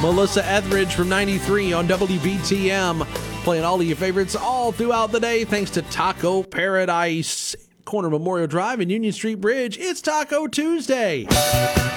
Melissa Etheridge from 93 on WBTM. Playing all of your favorites all throughout the day thanks to Taco Paradise. Corner Memorial Drive and Union Street Bridge. It's Taco Tuesday.